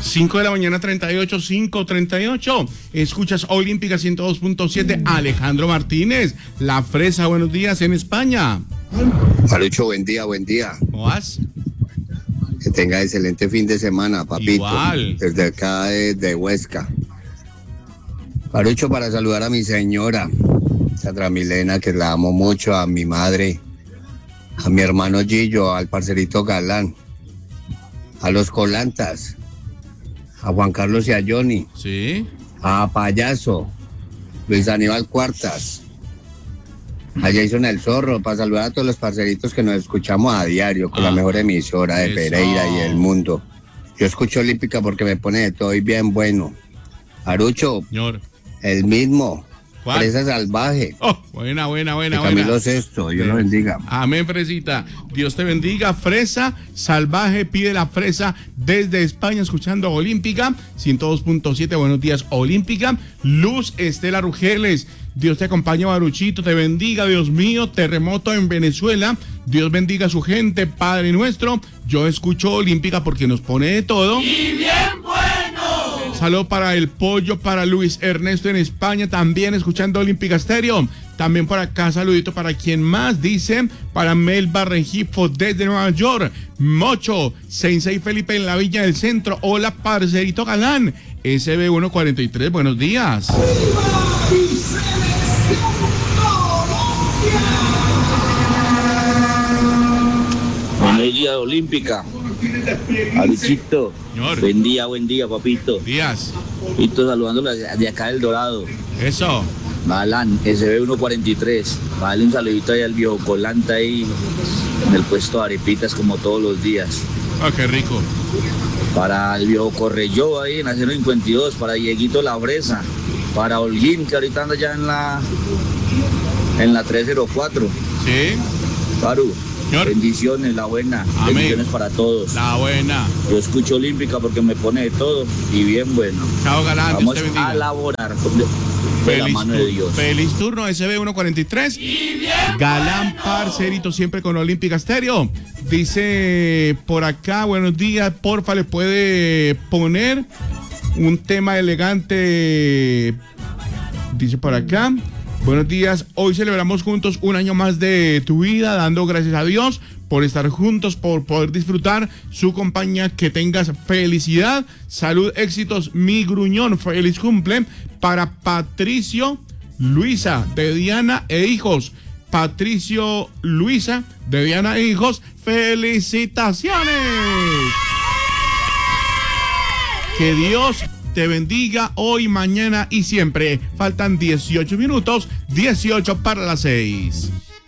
5 de la mañana, 38, 5:38. Escuchas Olímpica 102.7. Alejandro Martínez, La Fresa, buenos días en España. Palucho, buen día, buen día. ¿Cómo vas? Que tenga excelente fin de semana, papito. Igual. Desde acá de Huesca. Palucho, para saludar a mi señora, Sandra Milena, que la amo mucho, a mi madre, a mi hermano Gillo, al parcerito Galán, a los Colantas, a Juan Carlos y a Johnny, Sí. a Payaso, Luis Aníbal Cuartas, a Jason el Zorro, para saludar a todos los parceritos que nos escuchamos a diario con la mejor emisora de Eso. Pereira y el mundo. Yo escucho Olímpica porque me pone de todo y bien bueno. Arucho, Señor. el mismo, ¿Cuál? Fresa Salvaje, Oh, buena. de Camilo Sesto, Dios lo bendiga. Amén, Fresita. Dios te bendiga. Fresa Salvaje pide la fresa desde España, escuchando Olímpica 102.7. Buenos días, Olímpica. Luz Estela Rugeles. Dios te acompaña, Baruchito. Te bendiga, Dios mío. Terremoto en Venezuela. Dios bendiga a su gente, Padre nuestro. Yo escucho Olímpica porque nos pone de todo. ¡Y bien bueno! Saludo para el pollo, para Luis Ernesto en España, también escuchando Olímpica Estéreo. También por acá, saludito para quien más dice, para Melba Rengifo desde Nueva York. Mocho, Sensei Felipe en la Villa del Centro. Hola, parcerito Galán. SB143, buenos días. Buenos días, Olímpica. Aluchito. Señor. Buen día, papito. Días. Papito, saludándolo de acá del Dorado. Eso. Balán, SB143. Vale, un saludito ahí al viejo Colanta ahí en el puesto de arepitas como todos los días. Oh, qué rico. Para el viejo Correlló ahí en la 052, para Dieguito La Fresa, para Holguín, que ahorita anda ya en la 304. Sí. Paru, Señor. bendiciones, la buena. Amén. Bendiciones para todos. La buena. Yo escucho Olímpica porque me pone de todo y bien bueno. Chao, Galán. Vamos Dios te bendiga. a laborar de la mano de Dios. Feliz turno, SB143. Galán, parcerito, siempre con Olímpica Estéreo. Dice por acá, buenos días, porfa, le puede poner un tema elegante. Dice por acá, buenos días, hoy celebramos juntos un año más de tu vida, dando gracias a Dios por estar juntos, por poder disfrutar su compañía, que tengas felicidad, salud, éxitos, mi gruñón, feliz cumple para Patricio, Luisa, de Diana e hijos. Patricio, Luisa, de Diana e hijos, felicitaciones. Que Dios te bendiga hoy, mañana y siempre. Faltan 18 minutos, 18 para las 6.